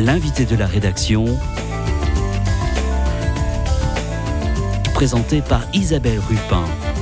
L'invité de la rédaction, présenté par Isabelle Rupin.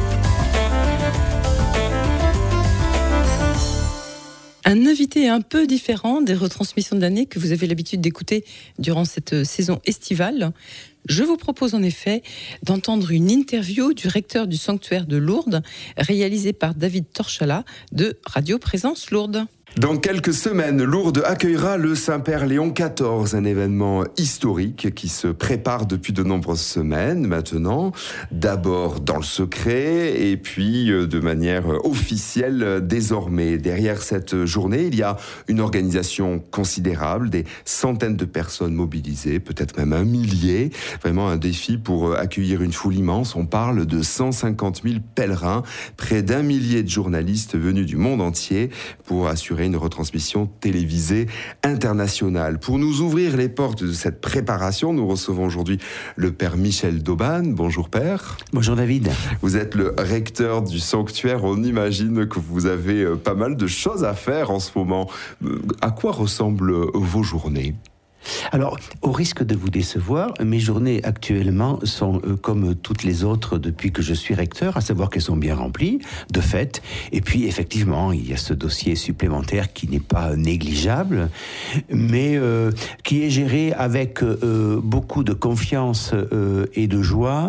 Un invité un peu différent des retransmissions de l'année que vous avez l'habitude d'écouter durant cette saison estivale. Je vous propose en effet d'entendre une interview du recteur du sanctuaire de Lourdes, réalisée par David Torchala de Radio Présence Lourdes. Dans quelques semaines, Lourdes accueillera le Saint-Père Léon XIV, un événement historique qui se prépare depuis de nombreuses semaines maintenant. D'abord dans le secret et puis de manière officielle désormais. Derrière cette journée, il y a une organisation considérable, des centaines de personnes mobilisées, peut-être même 1 millier. Vraiment un défi pour accueillir une foule immense. On parle de 150 000 pèlerins, près d'1 millier de journalistes venus du monde entier pour assurer une retransmission télévisée internationale. Pour nous ouvrir les portes de cette préparation, nous recevons aujourd'hui le Père Michel Dauban. Bonjour Père. Bonjour David. Vous êtes le recteur du sanctuaire. On imagine que vous avez pas mal de choses à faire en ce moment. À quoi ressemblent vos journées ? Alors, au risque de vous décevoir, mes journées actuellement sont comme toutes les autres depuis que je suis recteur, à savoir qu'elles sont bien remplies, de fait. Et puis, effectivement, il y a ce dossier supplémentaire qui n'est pas négligeable, mais qui est géré avec beaucoup de confiance et de joie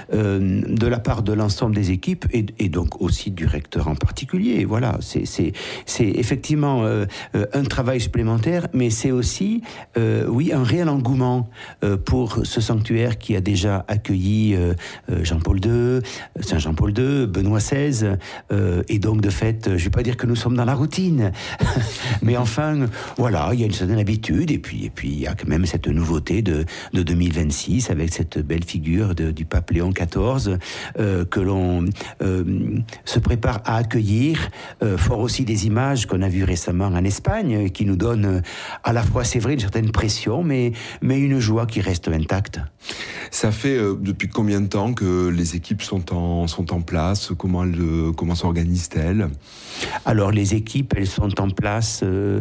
de la part de l'ensemble des équipes et donc aussi du recteur en particulier. Voilà, c'est effectivement un travail supplémentaire, mais c'est aussi oui, un réel engouement pour ce sanctuaire qui a déjà accueilli Jean-Paul II, Saint Jean-Paul II, Benoît XVI, et donc de fait, je ne vais pas dire que nous sommes dans la routine, mais enfin, voilà, il y a une certaine habitude, et puis il y a quand même cette nouveauté de 2026 avec cette belle figure du pape Léon XIV que l'on se prépare à accueillir, fort aussi des images qu'on a vues récemment en Espagne, qui nous donnent à la fois, c'est vrai, une certaine pression, mais une joie qui reste intacte. Ça fait depuis combien de temps que les équipes sont en place ? Comment s'organisent-elles ? Alors les équipes, elles sont en place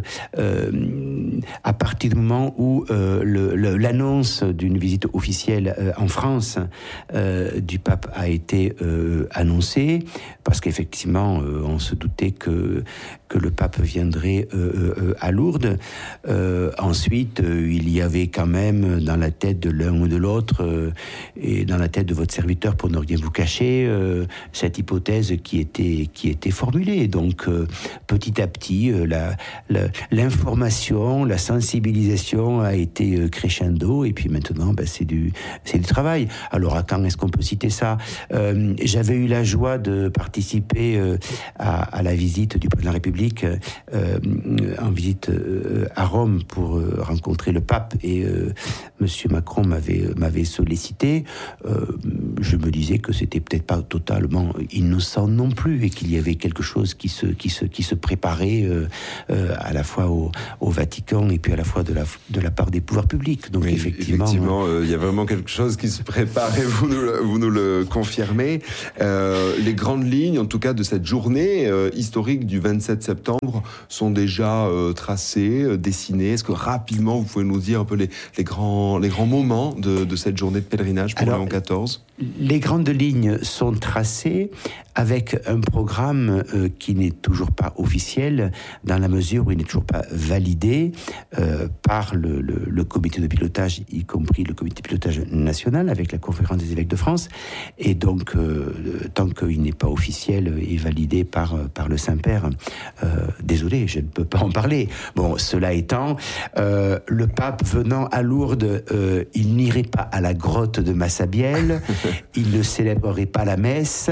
à partir du moment où l'annonce d'une visite officielle en France du pape a été annoncée, parce qu'effectivement on se doutait que le pape viendrait à Lourdes. Ensuite, il y avait quand même dans la tête de l'un ou de l'autre et dans la tête de votre serviteur, pour ne rien vous cacher, cette hypothèse qui était formulée. Donc, petit à petit, l'information, la sensibilisation a été crescendo, et puis maintenant, c'est du travail. Alors, à quand est-ce qu'on peut citer ça ? J'avais eu la joie de participer à la visite du président de la République en visite à Rome pour rencontrer le pape, et Monsieur Macron m'avait sollicité. Je me disais que c'était peut-être pas totalement innocent non plus, et qu'il y avait quelque chose qui se préparait à la fois au Vatican et puis à la fois de la part des pouvoirs publics. Donc oui, effectivement, il y a vraiment quelque chose qui se prépare, et vous nous le confirmez. Les grandes lignes, en tout cas, de cette journée historique du 27 septembre sont déjà tracées, dessinées. Est-ce que rapidement vous pouvez nous dire un peu les grands moments de cette journée de pèlerinage pour Léon XIV ? Les grandes lignes sont tracées avec un programme qui n'est toujours pas officiel, dans la mesure où il n'est toujours pas validé par le comité de pilotage, y compris le comité de pilotage national avec la conférence des évêques de France. Et donc, tant qu'il n'est pas officiel et validé par le Saint-Père, désolé, je ne peux pas en parler. Bon, cela étant, le pape venant à Lourdes, il n'irait pas à la grotte de Massabielle, il ne célébrerait pas la messe,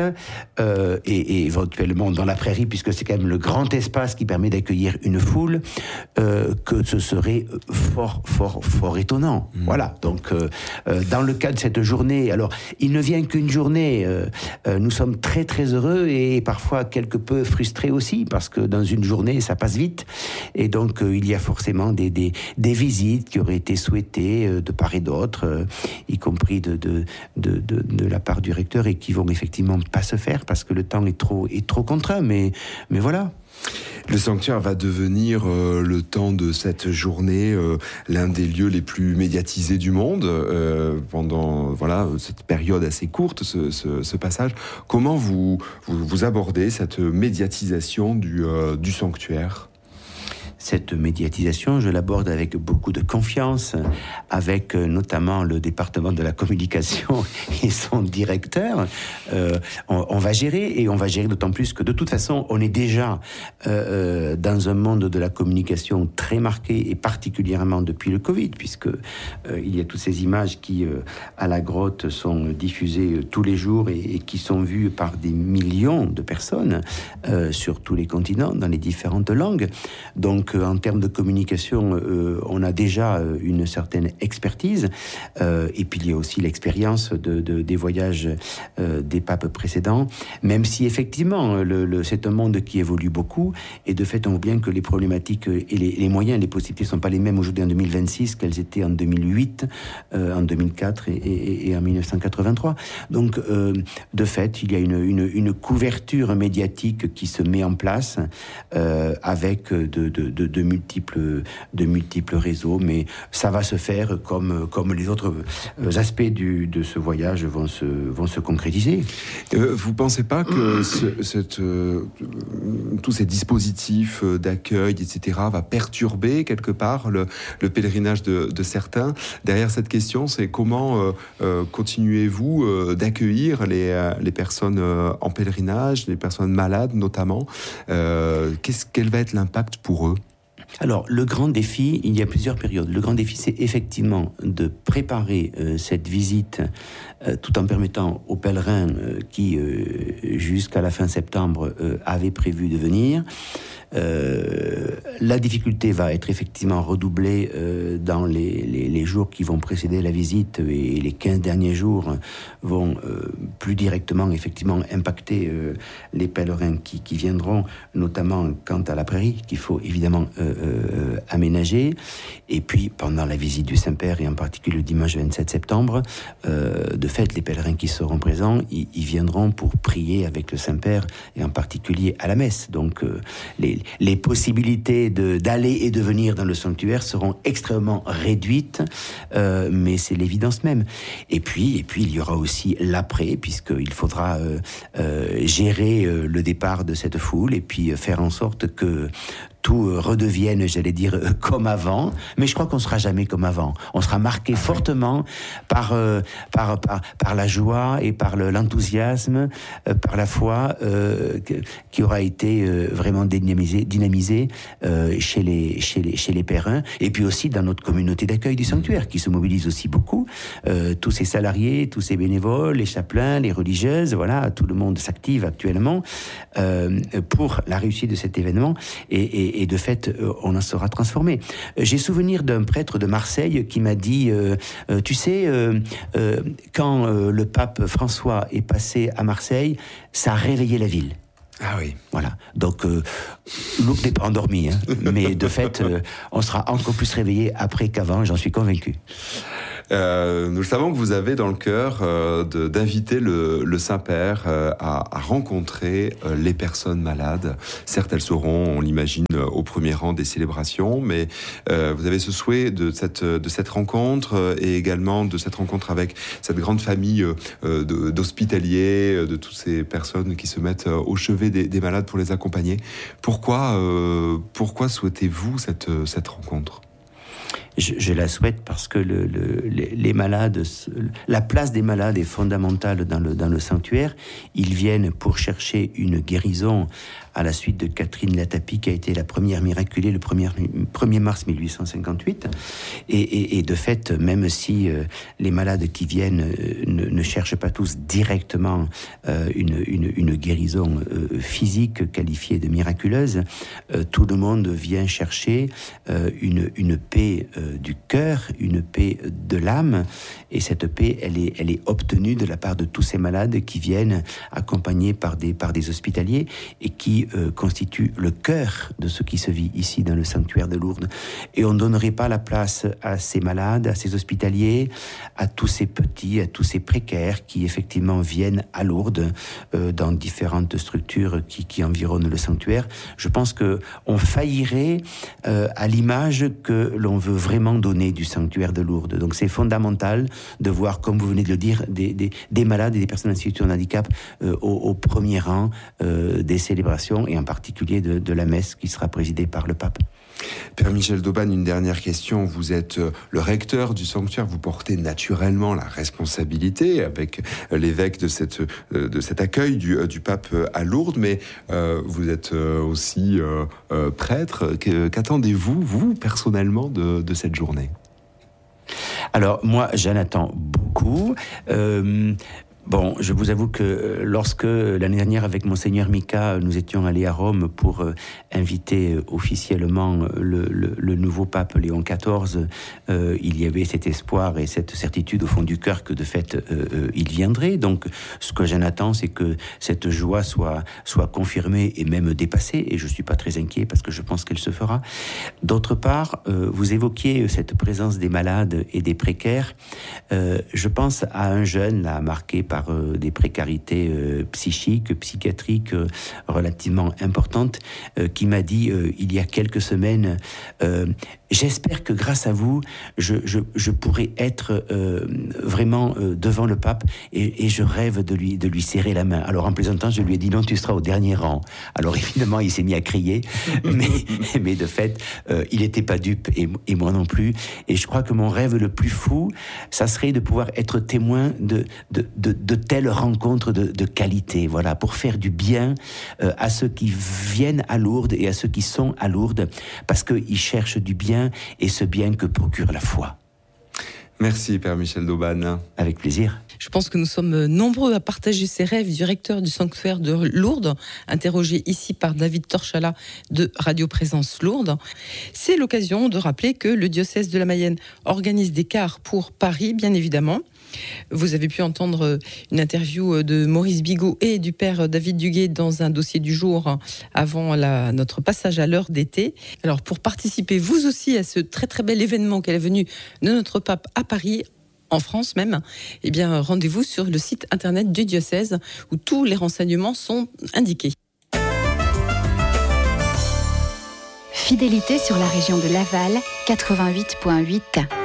et éventuellement dans la prairie, puisque c'est quand même le grand espace qui permet d'accueillir une foule, que ce serait fort étonnant. Voilà, donc dans le cadre de cette journée, alors il ne vient qu'une journée, nous sommes très très heureux et parfois quelque peu frustrés aussi, parce que dans une journée ça passe vite, et donc il y a forcément des visites qui auraient été souhaitées de part et d'autre, y compris de la part du recteur, et qui vont effectivement pas se faire parce que le temps est trop contraint, mais voilà. Le sanctuaire va devenir, le temps de cette journée, l'un des lieux les plus médiatisés du monde pendant cette période assez courte, ce passage. Comment vous abordez cette médiatisation du sanctuaire ? Cette médiatisation, je l'aborde avec beaucoup de confiance, avec notamment le département de la communication et son directeur. On va gérer, et on va gérer d'autant plus que de toute façon, on est déjà dans un monde de la communication très marqué, et particulièrement depuis le Covid, puisque il y a toutes ces images qui, à la grotte, sont diffusées tous les jours et qui sont vues par des millions de personnes sur tous les continents, dans les différentes langues. Donc, en termes de communication, on a déjà une certaine expertise. Et puis, il y a aussi l'expérience des voyages des papes précédents. Même si, effectivement, c'est un monde qui évolue beaucoup. Et de fait, on voit bien que les problématiques et les moyens, les possibilités ne sont pas les mêmes aujourd'hui en 2026 qu'elles étaient en 2008, en 2004 et en 1983. Donc, de fait, il y a une couverture médiatique qui se met en place avec de multiples réseaux, mais ça va se faire comme les autres aspects de ce voyage vont se concrétiser. Vous pensez pas que tous ces dispositifs d'accueil, etc., va perturber quelque part le pèlerinage de certains? Derrière cette question, c'est comment continuez-vous d'accueillir les personnes en pèlerinage, les personnes malades notamment? Quel va être l'impact pour eux? Alors, le grand défi, il y a plusieurs périodes. Le grand défi, c'est effectivement de préparer cette visite tout en permettant aux pèlerins qui, jusqu'à la fin septembre, avaient prévu de venir. La difficulté va être effectivement redoublée dans les jours qui vont précéder la visite, et les 15 derniers jours vont plus directement effectivement impacter les pèlerins qui viendront, notamment quant à la prairie qu'il faut évidemment aménager. Et puis pendant la visite du Saint-Père, et en particulier le dimanche 27 septembre, de fait, les pèlerins qui seront présents, ils viendront pour prier avec le Saint-Père, et en particulier à la messe. Donc les possibilités d'aller et de venir dans le sanctuaire seront extrêmement réduites, mais c'est l'évidence même. Et puis il y aura aussi l'après, puisqu'il faudra gérer le départ de cette foule, et puis faire en sorte que tout redevienne, j'allais dire, comme avant. Mais je crois qu'on ne sera jamais comme avant. On sera marqué fortement par la joie et par l'enthousiasme, par la foi qui aura été vraiment dynamisée chez les pèlerins, et puis aussi dans notre communauté d'accueil du sanctuaire, qui se mobilise aussi beaucoup. Tous ces salariés, tous ces bénévoles, les chapelains, les religieuses, voilà, tout le monde s'active actuellement pour la réussite de cet événement, et de fait, on en sera transformé. J'ai souvenir d'un prêtre de Marseille qui m'a dit, tu sais, quand le pape François est passé à Marseille, ça a réveillé la ville. Ah oui. Voilà. Donc, Lourdes n'est pas endormi, hein, mais de fait, on sera encore plus réveillé après qu'avant, j'en suis convaincu. Nous savons que vous avez dans le cœur d'inviter le Saint-Père à rencontrer les personnes malades. Certes, elles seront, on l'imagine, au premier rang des célébrations, mais vous avez ce souhait de cette rencontre, et également de cette rencontre avec cette grande famille d'hospitaliers, de toutes ces personnes qui se mettent au chevet des malades pour les accompagner. Pourquoi souhaitez-vous cette rencontre ? Je la souhaite parce que les malades, la place des malades est fondamentale dans le sanctuaire. Ils viennent pour chercher une guérison à la suite de Catherine Latapie, qui a été la première miraculée le 1er mars 1858. Et de fait, même si les malades qui viennent ne cherchent pas tous directement une guérison physique qualifiée de miraculeuse, tout le monde vient chercher une paix du cœur, une paix de l'âme, et cette paix, elle est obtenue de la part de tous ces malades qui viennent accompagnés par des hospitaliers, et qui qui constitue le cœur de ce qui se vit ici dans le sanctuaire de Lourdes. Et on ne donnerait pas la place à ces malades, à ces hospitaliers, à tous ces petits, à tous ces précaires qui effectivement viennent à Lourdes dans différentes structures qui environnent le sanctuaire. Je pense qu'on faillirait à l'image que l'on veut vraiment donner du sanctuaire de Lourdes. Donc c'est fondamental de voir, comme vous venez de le dire, des malades et des personnes en situation de handicap au premier rang des célébrations, et en particulier de la messe qui sera présidée par le pape. Père Michel d'Aubagne, une dernière question. Vous êtes le recteur du sanctuaire, vous portez naturellement la responsabilité avec l'évêque de cet accueil du pape à Lourdes, mais vous êtes aussi prêtre. Qu'attendez-vous, vous, personnellement, de cette journée ? Alors, moi, j'en attends beaucoup. Bon, je vous avoue que lorsque l'année dernière, avec Monseigneur Mika, nous étions allés à Rome pour inviter officiellement le nouveau pape Léon XIV, il y avait cet espoir et cette certitude au fond du cœur que de fait il viendrait. Donc, ce que j'en attends, c'est que cette joie soit confirmée et même dépassée. Et je suis pas très inquiet parce que je pense qu'elle se fera. D'autre part, vous évoquiez cette présence des malades et des précaires. Je pense à un jeune là marqué par des précarités psychiques, psychiatriques relativement importantes, qui m'a dit il y a quelques semaines j'espère que grâce à vous je pourrai être vraiment devant le pape et je rêve de lui serrer la main. Alors en plaisantant, je lui ai dit non, tu seras au dernier rang. Alors évidemment il s'est mis à crier, mais de fait il n'était pas dupe et moi non plus, et je crois que mon rêve le plus fou, ça serait de pouvoir être témoin de telles rencontres de qualité, voilà, pour faire du bien à ceux qui viennent à Lourdes et à ceux qui sont à Lourdes, parce qu'ils cherchent du bien, et ce bien que procure la foi. Merci, Père Michel d'Aubagne. Avec plaisir. Je pense que nous sommes nombreux à partager ces rêves du recteur du sanctuaire de Lourdes, interrogé ici par David Torchala de Radio Présence Lourdes. C'est l'occasion de rappeler que le diocèse de la Mayenne organise des cars pour Paris, bien évidemment. Vous avez pu entendre une interview de Maurice Bigot et du père David Duguay dans un dossier du jour avant notre passage à l'heure d'été. Alors pour participer vous aussi à ce très très bel événement qu'est la venue de notre pape à Paris, en France même, eh bien rendez-vous sur le site internet du diocèse où tous les renseignements sont indiqués. Fidélité sur la région de Laval, 88.8.